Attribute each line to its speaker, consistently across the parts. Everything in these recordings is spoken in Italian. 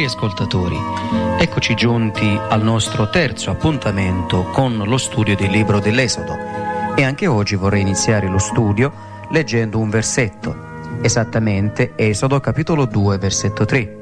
Speaker 1: ascoltatori, eccoci giunti al nostro terzo appuntamento con lo studio del libro dell'Esodo e anche oggi vorrei iniziare lo studio leggendo un versetto, esattamente Esodo capitolo 2 versetto 3.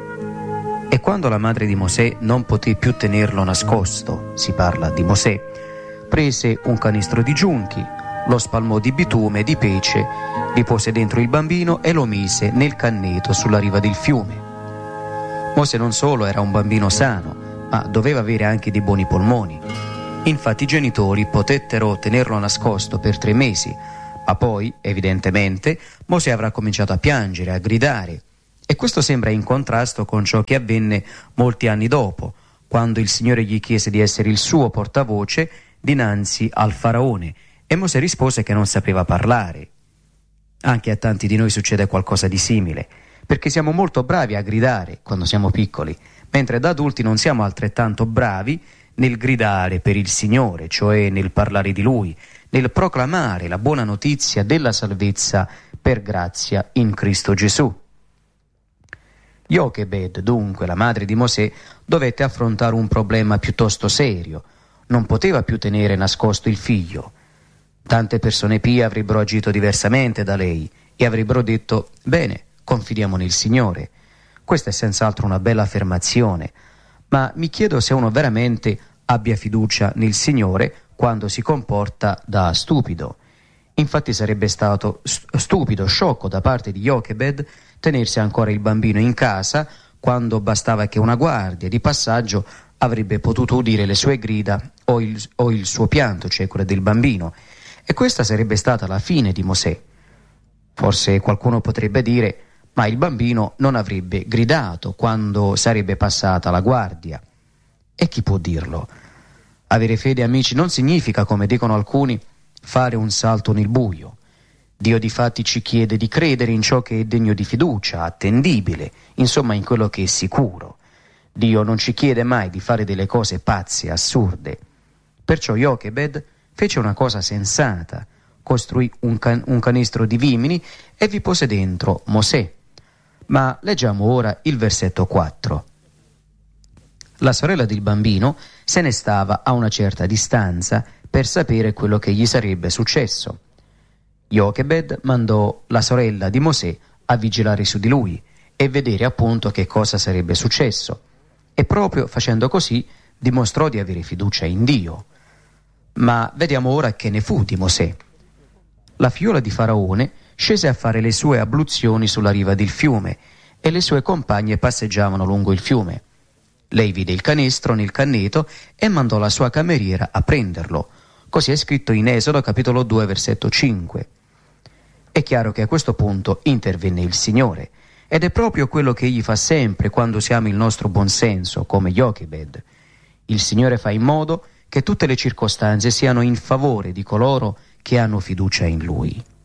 Speaker 1: E quando la madre di Mosè non poté più tenerlo nascosto, si parla di Mosè, prese un canistro di giunchi, lo spalmò di bitume e di pece, vi pose dentro il bambino e lo mise nel canneto sulla riva del fiume. Mosè non solo era un bambino sano, ma doveva avere anche dei buoni polmoni. Infatti i genitori potettero tenerlo nascosto per 3 mesi, ma poi, evidentemente, Mosè avrà cominciato a piangere, a gridare. E questo sembra in contrasto con ciò che avvenne molti anni dopo, quando il Signore gli chiese di essere il suo portavoce dinanzi al faraone, e Mosè rispose che non sapeva parlare. Anche a tanti di noi succede qualcosa di simile, perché siamo molto bravi a gridare quando siamo piccoli, mentre da adulti non siamo altrettanto bravi nel gridare per il Signore, cioè nel parlare di Lui, nel proclamare la buona notizia della salvezza per grazia in Cristo Gesù. Jochebed, dunque, la madre di Mosè, dovette affrontare un problema piuttosto serio. Non poteva più tenere nascosto il figlio. Tante persone pie avrebbero agito diversamente da lei e avrebbero detto: bene, confidiamo nel Signore. Questa è senz'altro una bella affermazione, ma mi chiedo se uno veramente abbia fiducia nel Signore quando si comporta da stupido. Infatti sarebbe stato stupido, sciocco da parte di Jochebed tenersi ancora il bambino in casa quando bastava che una guardia di passaggio avrebbe potuto udire le sue grida o il suo pianto, cioè quello del bambino. E questa sarebbe stata la fine di Mosè. Forse qualcuno potrebbe dire: ma il bambino non avrebbe gridato quando sarebbe passata la guardia. E chi può dirlo? Avere fede, amici, non significa, come dicono alcuni, fare un salto nel buio. Dio difatti ci chiede di credere in ciò che è degno di fiducia, attendibile, insomma in quello che è sicuro. Dio non ci chiede mai di fare delle cose pazze, assurde. Perciò Jochebed fece una cosa sensata, costruì un canistro di vimini e vi pose dentro Mosè. Ma leggiamo ora il versetto 4. La sorella del bambino se ne stava a una certa distanza per sapere quello che gli sarebbe successo. Jochebed mandò la sorella di Mosè a vigilare su di lui e vedere appunto che cosa sarebbe successo. E proprio facendo così dimostrò di avere fiducia in Dio. Ma vediamo ora che ne fu di Mosè. La figliola di Faraone scese a fare le sue abluzioni sulla riva del fiume e le sue compagne passeggiavano lungo il fiume. Lei vide il canestro nel canneto e mandò la sua cameriera a prenderlo. Così è scritto in Esodo capitolo 2 versetto 5. È chiaro che a questo punto intervenne il Signore, ed è proprio quello che Egli fa sempre quando usiamo il nostro buonsenso, come Jochebed. Il Signore fa in modo che tutte le circostanze siano in favore di coloro che hanno fiducia in Lui.